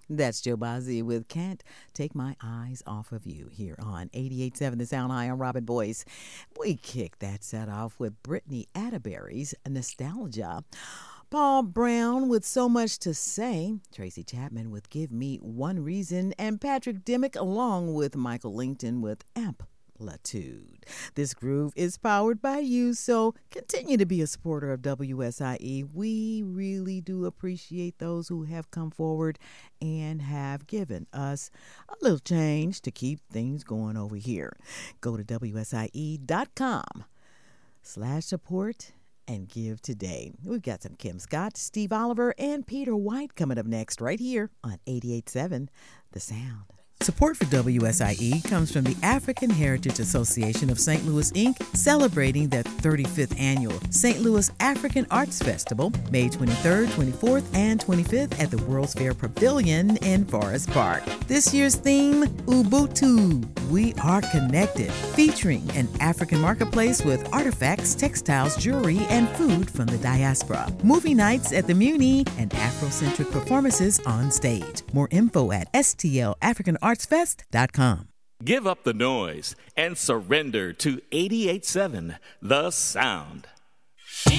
That's Joe Bazzi with Can't Take My Eyes Off of You here on 88.7 The Sound. Hi, I'm Robin Boyce. We kicked that set off with Brittany Atterbury's Nostalgia. Paul Brown with So Much to Say, Tracy Chapman with Give Me One Reason, and Patrick Dimmick along with Michael Langton with Amplitude. This groove is powered by you, so continue to be a supporter of WSIE. We really do appreciate those who have come forward and have given us a little change to keep things going over here. Go to WSIE.com/support and give today. We've got some Kim Scott, Steve Oliver, and Peter White coming up next right here on 88.7 The Sound. Support for WSIE comes from the African Heritage Association of St. Louis, Inc., celebrating their 35th annual St. Louis African Arts Festival, May 23rd, 24th, and 25th at the World's Fair Pavilion in Forest Park. This year's theme, Ubuntu, We Are Connected, featuring an African marketplace with artifacts, textiles, jewelry, and food from the diaspora. Movie nights at the Muni and Afrocentric performances on stage. More info at stlafricanartsfest.com. Give up the noise and surrender to 88.7 The Sound.